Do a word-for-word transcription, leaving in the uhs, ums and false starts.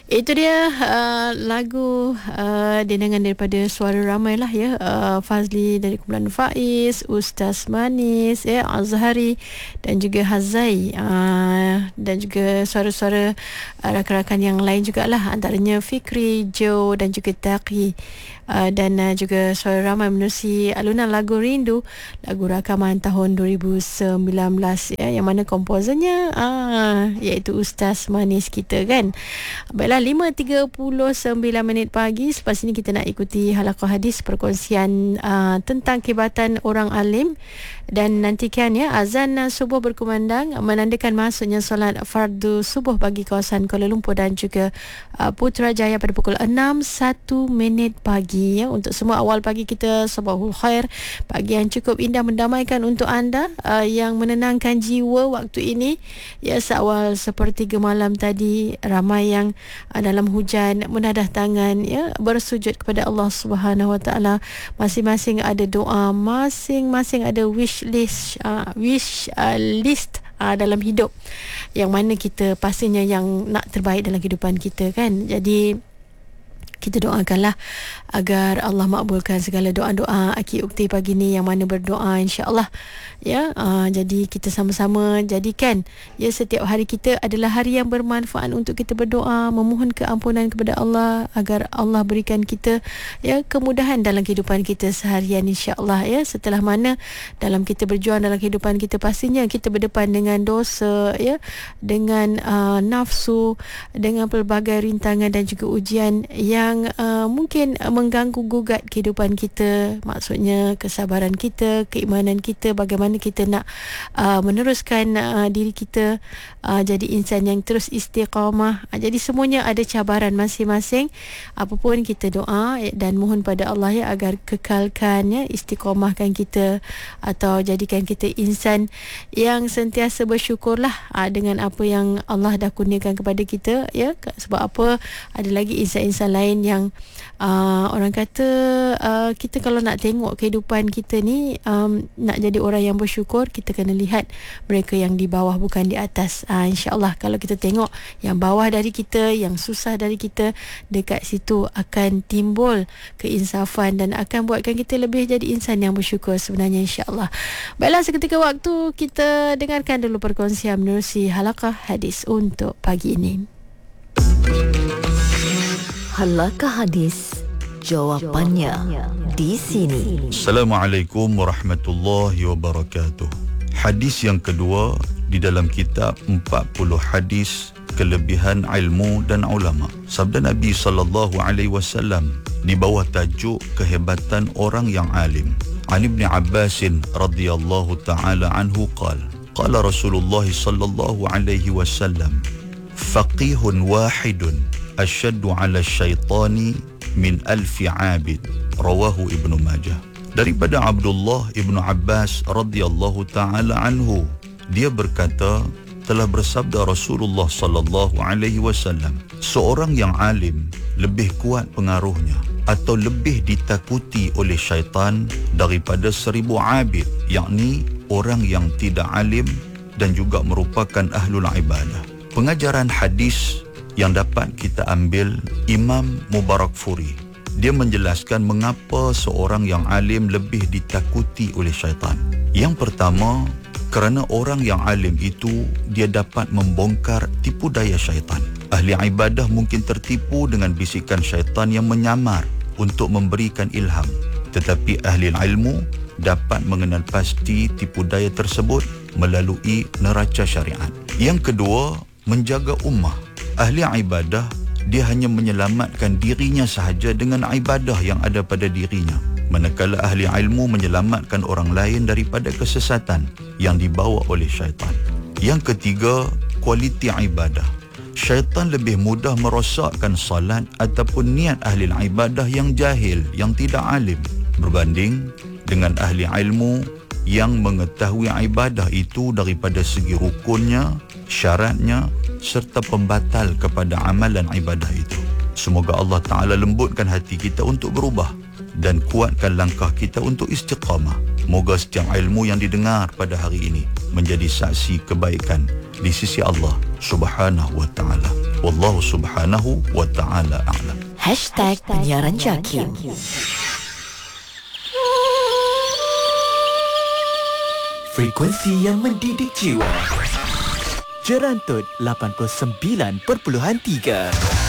Itu dia uh, lagu uh, denangan daripada Suara Ramai lah ya. Uh, Fazli dari kumpulan Faiz, Ustaz Manis ya, Azhari dan juga Hazai, uh, dan juga suara-suara uh, rakan-rakan yang lain jugalah, antaranya Fikri, Joe dan juga Taqi. Uh, dan uh, juga Suara Ramai menerusi alunan lagu Rindu, lagu rakaman tahun dua ribu sembilan belas ya, yang mana komposernya uh, iaitu Ustaz Manis kita kan. Baiklah, lima tiga puluh sembilan minit pagi. Selepas ini kita nak ikuti halaqah hadis, perkongsian uh, tentang kehebatan orang alim. Dan nantikan ya, azan subuh berkumandang menandakan masuknya solat fardu subuh bagi kawasan Kuala Lumpur dan juga uh, Putrajaya pada pukul enam satu minit pagi ya. Untuk semua, awal pagi kita sabahul khair, pagi yang cukup indah mendamaikan untuk anda, uh, yang menenangkan jiwa waktu ini ya. Seawal sepertiga malam tadi, ramai yang uh, dalam hujan menadah tangan ya, bersujud kepada Allah Subhanahu Wa Taala. Masing-masing ada doa, masing-masing ada wish list, uh, wish uh, list uh, dalam hidup, yang mana kita pastinya yang nak terbaik dalam kehidupan kita kan. Jadi kita doakanlah agar Allah makbulkan segala doa-doa Aki Ukti pagi ni, yang mana berdoa insya-Allah ya. Uh, jadi kita sama-sama jadikan ya setiap hari kita adalah hari yang bermanfaat untuk kita berdoa, memohon keampunan kepada Allah agar Allah berikan kita ya kemudahan dalam kehidupan kita seharian insya-Allah ya. Setelah mana dalam kita berjuang dalam kehidupan kita, pastinya kita berdepan dengan dosa ya, dengan uh, nafsu, dengan pelbagai rintangan dan juga ujian yang yang uh, mungkin uh, mengganggu gugat kehidupan kita, maksudnya kesabaran kita, keimanan kita, bagaimana kita nak uh, meneruskan uh, diri kita uh, jadi insan yang terus istiqamah. Uh, jadi semuanya ada cabaran masing-masing. Apapun kita doa ya, dan mohon pada Allah ya agar kekalkan ya, istiqamahkan kita atau jadikan kita insan yang sentiasa bersyukurlah uh, dengan apa yang Allah dah kurniakan kepada kita ya. Sebab apa, ada lagi insan-insan lain yang uh, orang kata uh, kita kalau nak tengok kehidupan kita ni, um, nak jadi orang yang bersyukur, kita kena lihat mereka yang di bawah, bukan di atas. uh, InsyaAllah kalau kita tengok yang bawah dari kita, yang susah dari kita, dekat situ akan timbul keinsafan dan akan buatkan kita lebih jadi insan yang bersyukur sebenarnya insyaAllah. Baiklah, seketika waktu kita dengarkan dulu perkongsian menerusi halaqah hadis untuk pagi ini. Halaqah hadis, jawapannya di sini. Assalamualaikum warahmatullahi wabarakatuh. Hadis yang kedua di dalam kitab empat puluh hadis kelebihan ilmu dan ulama. Sabda Nabi sallallahu alaihi wasallam di bawah tajuk kehebatan orang yang alim. An Ibn Abbas radhiyallahu taala anhu qala qala Rasulullah sallallahu alaihi wasallam faqihun wahidun asyaddu ala syaitani min alfi abid, rawahu Ibnu Majah. Daripada Abdullah Ibnu Abbas radhiyallahu taala anhu, dia berkata, telah bersabda Rasulullah sallallahu alaihi wasallam, seorang yang alim lebih kuat pengaruhnya atau lebih ditakuti oleh syaitan daripada seribu abid, yakni orang yang tidak alim dan juga merupakan ahlul ibadah. Pengajaran hadis yang dapat kita ambil, Imam Mubarakfuri, dia menjelaskan mengapa seorang yang alim lebih ditakuti oleh syaitan. Yang pertama, kerana orang yang alim itu dia dapat membongkar tipu daya syaitan. Ahli ibadah mungkin tertipu dengan bisikan syaitan yang menyamar untuk memberikan ilham, tetapi ahli ilmu dapat mengenal pasti tipu daya tersebut melalui neraca syariat. Yang kedua, menjaga ummah. Ahli ibadah dia hanya menyelamatkan dirinya sahaja dengan ibadah yang ada pada dirinya, manakala ahli ilmu menyelamatkan orang lain daripada kesesatan yang dibawa oleh syaitan. Yang ketiga, kualiti ibadah. Syaitan lebih mudah merosakkan salat ataupun niat ahli ibadah yang jahil, yang tidak alim, berbanding dengan ahli ilmu yang mengetahui ibadah itu daripada segi rukunnya, syaratnya serta pembatal kepada amalan ibadah itu. Semoga Allah Ta'ala lembutkan hati kita untuk berubah dan kuatkan langkah kita untuk istiqamah. Moga setiap ilmu yang didengar pada hari ini menjadi saksi kebaikan di sisi Allah Subhanahu wa Ta'ala. Wallahu subhanahu wa ta'ala a'lam. Hashtag Penyiaran Jakim. Frekuensi yang mendidik jiwa. Jerantut lapan puluh sembilan perpuluhan tiga.